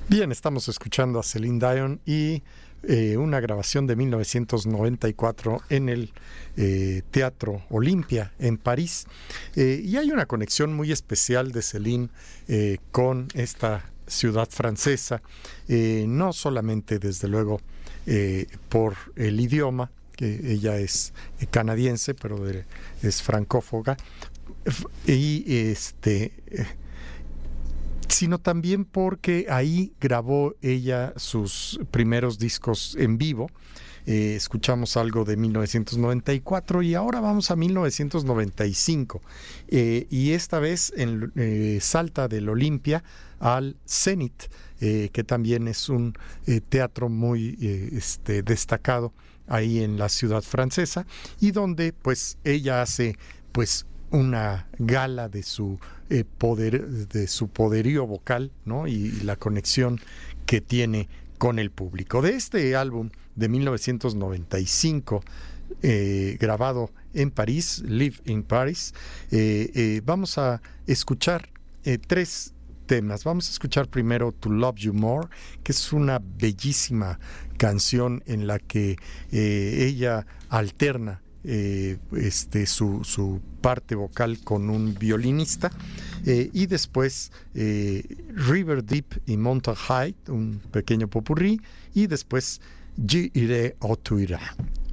Bien, estamos escuchando a Celine Dion y una grabación de 1994 en el Teatro Olimpia en París. Y hay una conexión muy especial de Celine con esta ciudad francesa, no solamente desde luego por el idioma, que ella es canadiense, pero es francófoga, y sino también porque ahí grabó ella sus primeros discos en vivo. Escuchamos algo de 1994 y ahora vamos a 1995. Y esta vez salta del Olimpia al Zenit, que también es un teatro muy destacado ahí en la ciudad francesa, y donde pues ella hace pues una gala de su poderío vocal, ¿no? Y la conexión que tiene con el público. De este álbum de 1995, grabado en París, Live in Paris, vamos a escuchar tres temas. Vamos a escuchar primero To Love You More, que es una bellísima canción en la que ella alterna su parte vocal con un violinista, y después River Deep y Mountain High, un pequeño popurrí, y después J'Irai où tu iras.